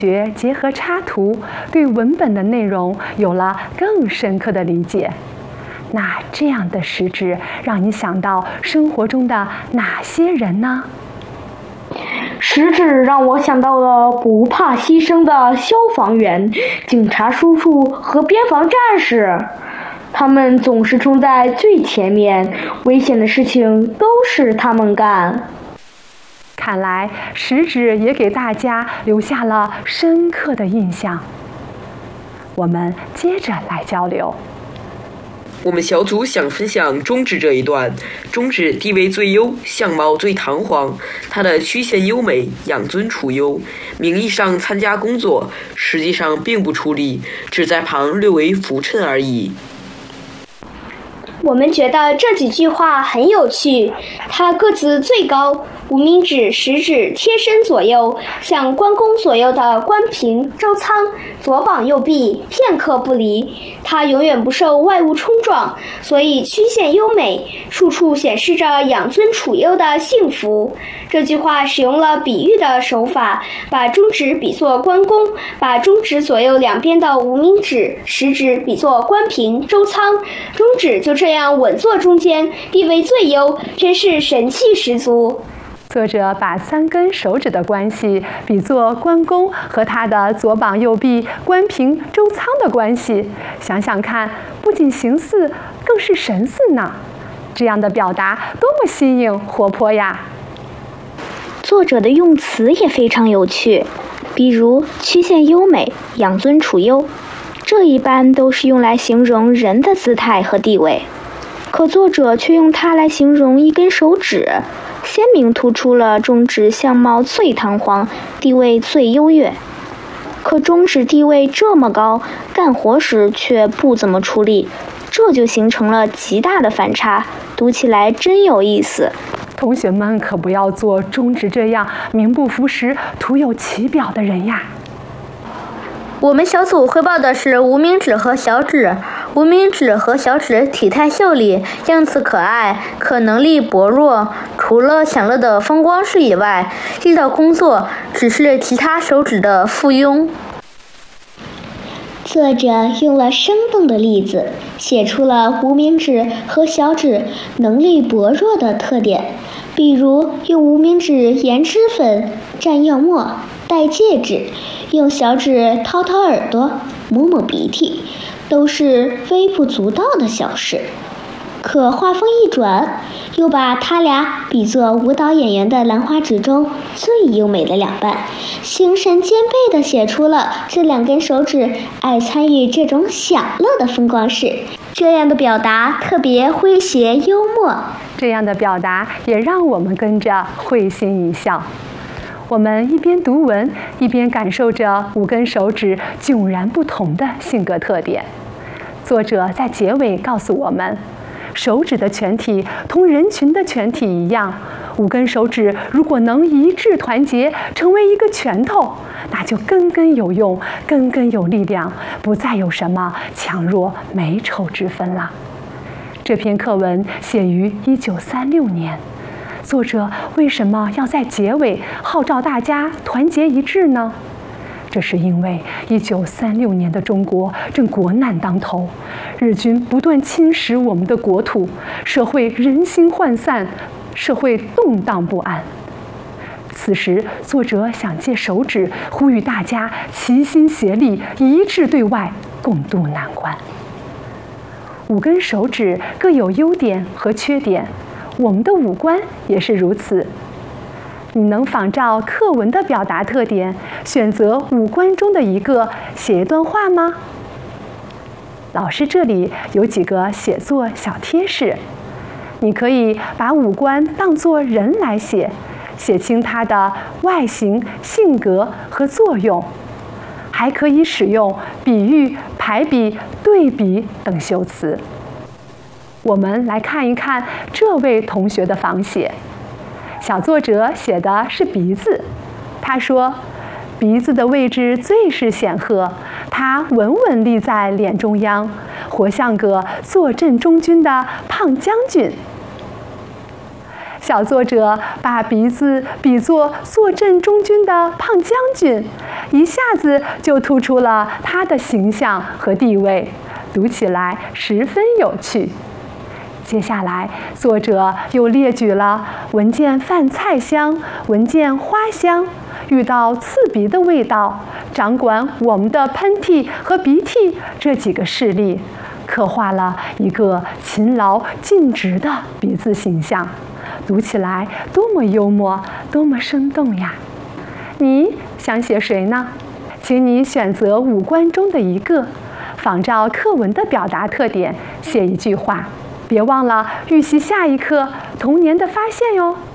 学结合插图，对文本的内容有了更深刻的理解。那这样的食指让你想到生活中的哪些人呢？ 食指让我想到了不怕牺牲的消防员、警察叔叔和边防战士，他们总是冲在最前面，危险的事情都是他们干。 看来食指也给大家留下了深刻的印象。我们接着来交流。 我们小组想分享中指这一段。中指地位最优，相貌最堂皇，它的曲线优美，养尊处优。名义上参加工作，实际上并不出力，只在旁略为浮沉而已。 我们觉得这几句话很有趣。它个子最高，无名指、食指贴身左右，像关公左右的关平、周仓，左膀右臂，片刻不离。它永远不受外物冲撞，所以曲线优美，处处显示着养尊处优的幸福。这句话使用了比喻的手法，把中指比作关公，把中指左右两边的无名指、食指比作关平、周仓，中指就这样稳坐中间，地位最优，真是神气十足。 作者把3根手指的关系比作关公和他的左膀右臂关平、周仓的关系，想想看，不仅形似，更是神似呢。这样的表达多么新颖活泼呀！ 作者的用词也非常有趣，比如曲线优美、养尊处优，这一般都是用来形容人的姿态和地位，可作者却用它来形容一根手指，鲜明突出了中指相貌最堂皇，地位最优越。可中指地位这么高，干活时却不怎么出力，这就形成了极大的反差，读起来真有意思。 同学们可不要做中指这样名不符实、徒有其表的人呀。 我们小组汇报的是无名指和小指。无名指和小指体态秀丽，样子可爱，可能力薄弱。除了享乐的风光事以外，力道工作只是其他手指的附庸。 作者用了生动的例子，写出了无名指和小指能力薄弱的特点，比如用无名指研脂粉、蘸药末、戴戒指，用小指掏掏耳朵、抹抹鼻涕，都是微不足道的小事。可话锋一转，又把他俩比作舞蹈演员的兰花指中最优美的两半，形神兼备地写出了这2根手指爱参与这种享乐的风光事。这样的表达特别诙谐幽默， 这样的表达也让我们跟着会心一笑。我们一边读文，一边感受着5根手指迥然不同的性格特点。作者在结尾告诉我们，手指的全体同人群的全体一样，5根手指如果能一致团结，成为一个拳头，那就根根有用，根根有力量，不再有什么强弱美丑之分了。这篇课文写于1936年，作者为什么要在结尾号召大家团结一致呢？这是因为1936年的中国正国难当头，日军不断侵蚀我们的国土，社会人心涣散，社会动荡不安。此时，作者想借手指呼吁大家齐心协力，一致对外，共度难关。5根手指各有优点和缺点，我们的五官也是如此。你能仿照课文的表达特点，选择5官中的一个写一段话吗？老师这里有几个写作小贴士，你可以把5官当作人来写，写清他的外形、性格和作用，还可以使用比喻、排比、对比等修辞。我们来看一看这位同学的仿写。小作者写的是鼻子，他说，鼻子的位置最是显赫，它稳稳立在脸中央，活像个坐镇中军的胖将军。 小作者把鼻子比作坐镇中军的胖将军，一下子就突出了他的形象和地位，读起来十分有趣。接下来，作者又列举了闻见饭菜香、闻见花香、遇到刺鼻的味道、掌管我们的喷嚏和鼻涕这几个事例，刻画了一个勤劳尽职的鼻子形象，读起来多么幽默，多么生动呀！你想写谁呢？请你选择5官中的一个，仿照课文的表达特点写一句话。别忘了预习下一课童年的发现哟。